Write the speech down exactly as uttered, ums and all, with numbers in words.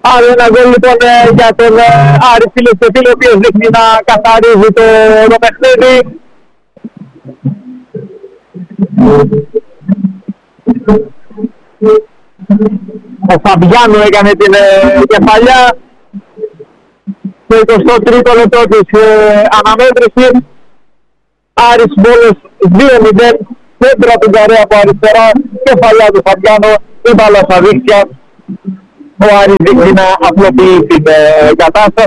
Άλλο ένα γκολ λοιπόν για τον Άρη φίλος και φίλοι, ο οποίος δείχνει να καθαρίζει το, το παιχνίδι. Ο Φαμπιάνου έκανε την ε, κεφαλιά στο εικοστό τρίτο λεπτό της ε, αναμέτρησης. Άρης Βόλος δύο μηδέν, κέντρα του Καρέ από αριστερά, κεφαλιά του Φαμπιάνου, η μπάλα στα δίχτυα. Ο Άρης δείχνει να απλοποιεί την ε, κατάσταση.